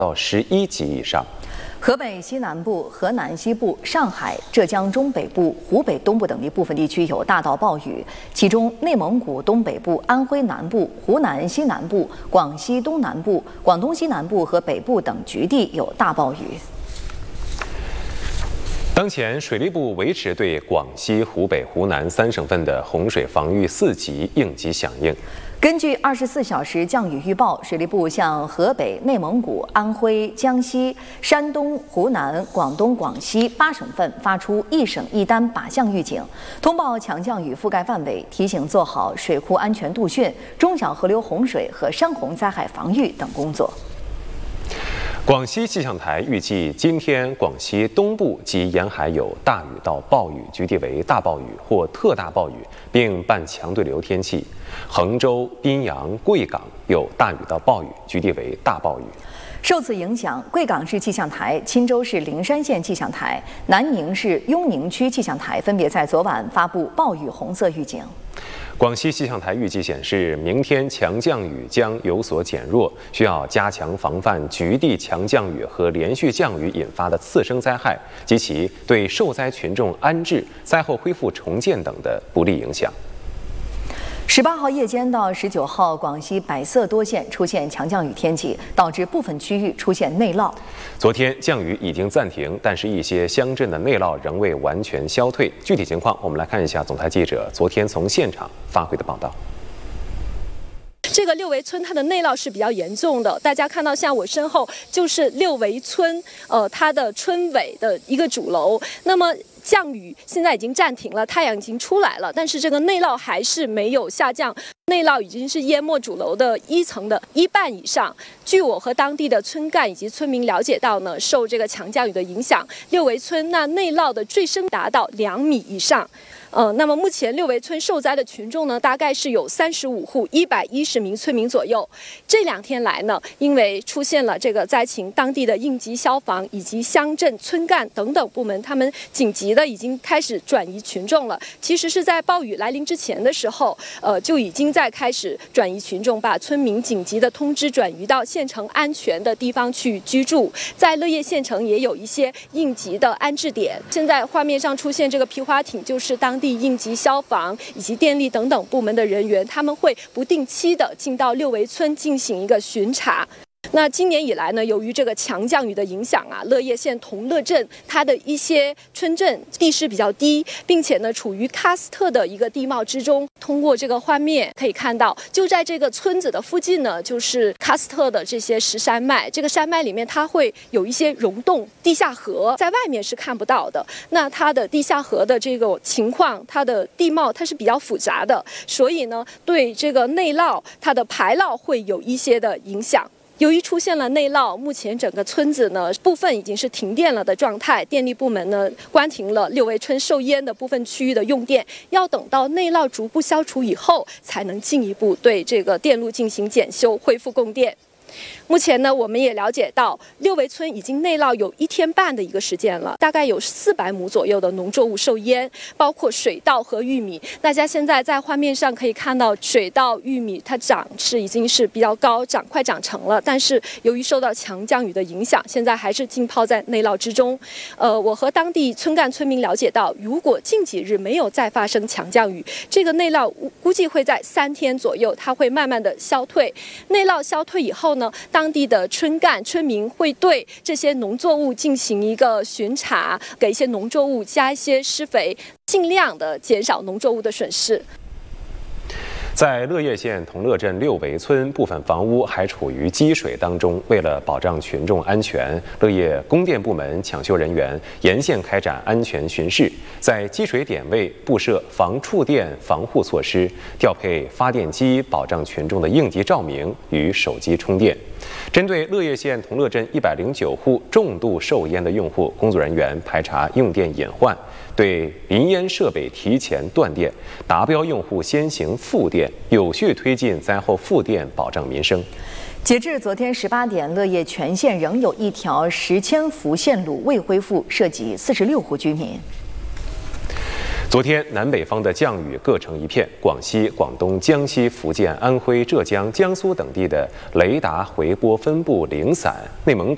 到11级以上。 河北西南部、河南西部、上海、浙江中北部、湖北东部等地部分地区有大到暴雨，其中内蒙古东北部、安徽南部、湖南西南部、广西东南部、广东西南部和北部等局地有大暴雨。 当前，水利部维持对广西、湖北、湖南3省份的洪水防御4级应急响应。 根据24小时降雨预报，水利部向河北、内蒙古、安徽、江西、山东、湖南、广东、广西8省份发出1省1单靶向预警，通报强降雨覆盖范围，提醒做好水库安全度汛、中小河流洪水和山洪灾害防御等工作。 广西气象台预计，今天广西东部及沿海有大雨到暴雨，局地为大暴雨或特大暴雨，并伴强对流天气。衡州、宾阳、贵港有大雨到暴雨，局地为大暴雨。 受此影响，贵港市气象台、钦州市灵山县气象台、南宁市雍宁区气象台分别在昨晚发布暴雨红色预警。 广西气象台预计显示，明天强降雨将有所减弱，需要加强防范局地强降雨和连续降雨引发的次生灾害及其对受灾群众安置、灾后恢复重建等的不利影响。 18号夜间到19号，广西百色多县出现强降雨天气，导致部分区域出现内涝。 昨天降雨已经暂停，但是一些乡镇的内涝仍未完全消退。具体情况，我们来看一下总台记者昨天从现场发回的报道。 这个六围村它的内涝是比较严重的，大家看到像我身后就是六围村，它的村委的一个主楼。那么降雨现在已经暂停了，太阳已经出来了，但是这个内涝还是没有下降，内涝已经是淹没主楼的1层的1半以上。据我和当地的村干以及村民了解到呢，受这个强降雨的影响，六围村那内涝的最深达到2米以上。那么目前六围村受灾的群众呢，大概是有35户110名村民左右。这2天来呢，因为出现了这个灾情，当地的应急消防以及乡镇村干等等部门，他们紧急的已经开始转移群众了。其实是在暴雨来临之前的时候，就已经在开始转移群众，把村民紧急的通知转移到县城安全的地方去居住。在乐业县城也有一些应急的安置点。现在画面上出现这个皮划艇，就是当地应急消防以及电力等等部门的人员，他们会不定期的进到六围村进行一个巡查。那今年以来呢，由于这个强降雨的影响啊，乐业县同乐镇它的一些村镇地势比较低，并且呢处于喀斯特的一个地貌之中。通过这个画面可以看到，就在这个村子的附近呢，就是喀斯特的这些石山脉。这个山脉里面它会有一些溶洞、地下河，在外面是看不到的。那它的地下河的这个情况，它的地貌它是比较复杂的，所以呢，对这个内涝它的排涝会有一些的影响。由于出现了内涝，目前整个村子呢部分已经是停电了的状态，电力部门呢关停了六围村受淹的部分区域的用电，要等到内涝逐步消除以后，才能进一步对这个电路进行检修，恢复供电。目前呢，我们也了解到，六围村已经内涝有1天半的一个时间了，大概有400亩左右的农作物受淹，包括水稻和玉米。大家现在在画面上可以看到，水稻、玉米它已经是比较高，快长成了，但是由于受到强降雨的影响，现在还是浸泡在内涝之中。我和当地村干村民了解到，如果近几日没有再发生强降雨，这个内涝估计会在3天左右，它会慢慢的消退。内涝消退以后呢，当地的村干村民会对这些农作物进行一个巡查，给一些农作物加一些施肥，尽量的减少农作物的损失。 在乐业县同乐镇六围村，部分房屋还处于积水当中。为了保障群众安全，乐业供电部门抢修人员沿线开展安全巡视，在积水点位布设防触电防护措施，调配发电机，保障群众的应急照明与手机充电。针对乐业县同乐镇109户重度受淹的用户，工作人员排查用电隐患，对临淹设备提前断电，达标用户先行复电，有序推进灾后复电，保障民生。 截至昨天18点，乐业全县仍有1条10千伏线路未恢复，涉及46户居民。 昨天南北方的降雨各成一片，广西、广东、江西、福建、安徽、浙江、江苏等地的雷达回波分布零散，内蒙